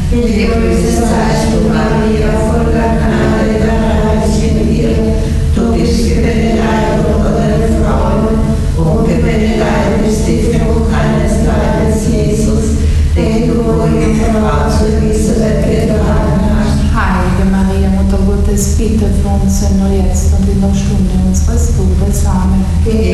Gegrüßet seist du, Maria, voll der Gnade, der Herr ist mit dir. Du bist gebenedeit unter den Frauen und gebenedeit ist die Frucht deines Leibes, Jesus, den du, Jungfrau zu Elisabeth getragen hast. Heilige Maria, Mutter Gottes, bitte für uns Sünder jetzt und in der Stunde unseres Todes. Amen.